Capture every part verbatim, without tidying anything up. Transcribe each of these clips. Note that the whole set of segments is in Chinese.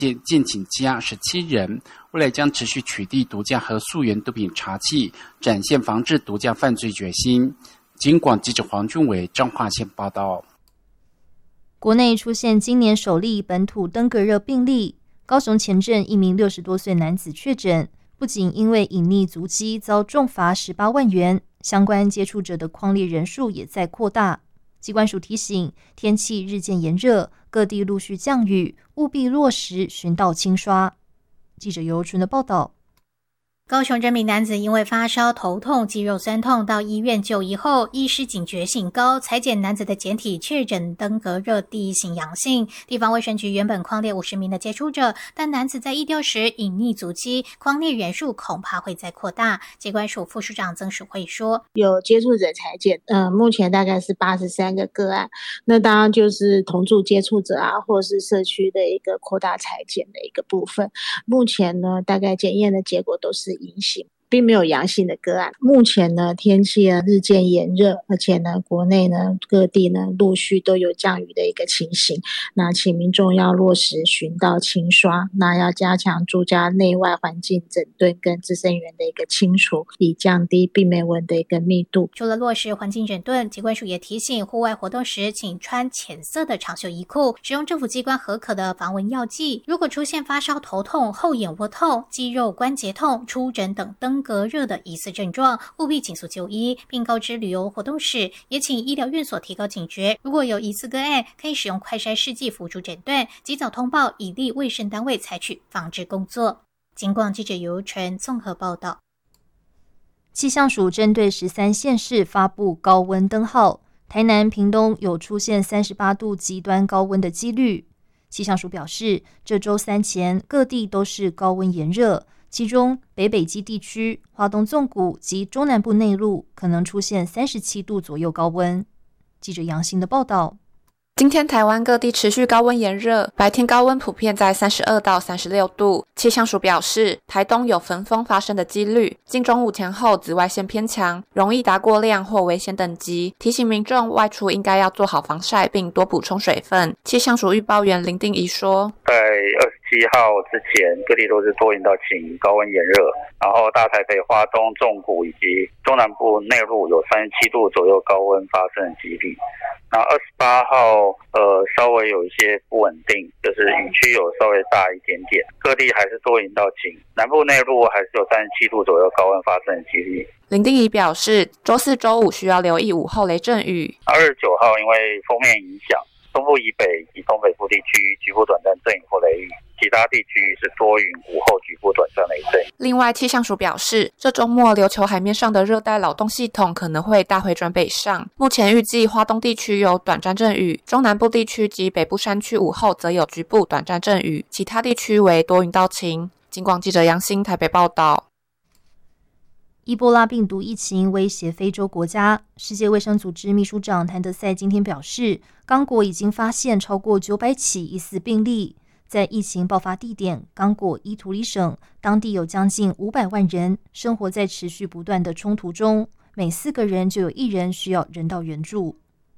建请羁押十七人，未来将持续取缔毒驾和溯源毒品查缉，展现防治毒驾犯罪决心。警广记者黄俊伟彰化县报道。 国内出现今年首例本土登革热病例，高雄前镇一名六十多岁男子确诊，不仅因为隐匿足迹遭重罚十八万元，相关接触者的匡列人数也在扩大。疾管署提醒，天气日渐炎热，各地陆续降雨，务必落实巡道清刷。记者尤纯的报道。 高雄这名男子因为发烧、头痛、肌肉酸痛到医院就医后，医师警觉性高，采检男子的检体确诊登革热第一型阳性。地方卫生局原本匡列五十名的接触者，但男子在疫调时隐匿足迹，匡列人数恐怕会再扩大。疾管署副署长曾淑慧说：“ 有接触者采检，呃，目前大概是八十三个个案。那当然就是同住接触者啊，或是社区的一个扩大采检的一个部分。目前呢，大概检验的结果都是阴性，并没有阳性的个案。目前呢，天气呢日渐炎热，而且呢，国内呢各地呢陆续都有降雨的一个情形。那请民众要落实巡道清刷，那要加强住家内外环境整顿跟滋生源的一个清除，以降低病媒蚊的一个密度。 除了落实环境整顿，疾管署也提醒，户外活动时请穿浅色的长袖衣裤，使用政府机关核可的防蚊药剂。如果出现发烧、头痛、后眼窝痛、肌肉关节痛、出疹等登革热的疑似症状，务必尽速就医，并告知旅游活动时，也请医疗院所提高警觉。如果有疑似个案，可以使用快筛试剂辅助诊断，及早通报，以利卫生单位采取防治工作。警广记者尤纯综合报道。 气象署针对十三县市发布高温灯号，台南、屏东有出现三十八度极端高温的几率。气象署表示，这周三前各地都是高温炎热，其中北北基地区、花东纵谷及中南部内陆可能出现三十七度左右高温。记者杨欣的报道。 今天台湾各地持续高温炎热，白天高温普遍在三十二到三十六度。气象署表示，台东有焚风发生的几率，近中午前后紫外线偏强，容易达过量或危险等级，提醒民众外出应该要做好防晒，并多补充水分。气象署预报员林定仪说， 在二十七号之前，各地都是多云到晴，高温炎热，然后大台北、花东纵谷以及中南部内陆有三十七度左右高温发生的几率。那二十八号呃稍微有一些不稳定，就是雨区有稍微大一点点，各地还是多云到晴，南部内陆还是有三十七度左右高温发生的几率。 林定仪表示，周四周五需要留意午后雷阵雨。 二十九号因为锋面影响，东部以北及东北部地区局部短暂阵雨或雷雨，其他地区是多云，午后局部短暂雷阵。 另外，气象署表示，这周末琉球海面上的热带扰动系统可能会大回转北上，目前预计花东地区有短暂阵雨，中南部地区及北部山区午后则有局部短暂阵雨，其他地区为多云到晴。警广记者杨欣台北报道。 伊波拉病毒疫情威胁非洲国家，世界卫生组织秘书长谭德赛今天表示，刚果已经发现超过九百起疑似病例。在疫情爆发地点刚果伊图里省，当地有将近五百万人生活在持续不断的冲突中，每四个人就有一人需要人道援助。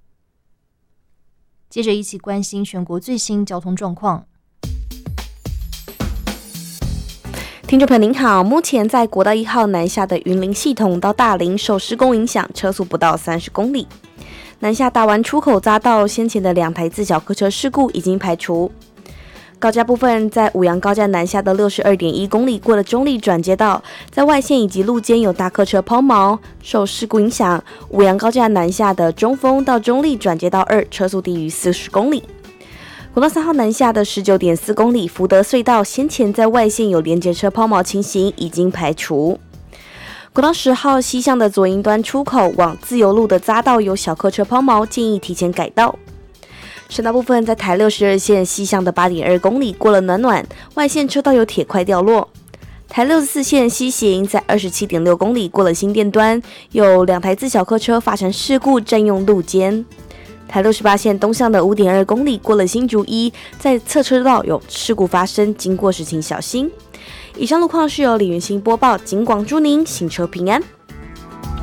接着一起关心全国最新交通状况。 听众朋友您好，目前在国道一号南下的云林系统到大林受施工影响，车速不到三十公里。南下大湾出口匝道先前的两台自小客车事故已经排除。高架部分，在五杨高架南下的 六十二点一公里过了中立转接道，在外线以及路肩有大客车抛锚，受事故影响，五杨高架南下的中丰到中立转接道二车速低于四十公里。国道三号南下的 十九点四公里福德隧道先前在外线有连接车抛锚情形已经排除。国道十号西向的左营端出口往自由路的匝道有小客车抛锚，建议提前改道。省道部分，在台六十二线西向的 八点二公里过了暖暖，外线车道有铁块掉落。台六十四线西行在 二十七点六公里过了新店端，有两台自小客车发生事故占用路肩。台六十八线东向的 五点二公里过了新竹一，在侧车道有事故发生，经过时请小心。以上路况是由李元兴播报，警广祝您行车平安。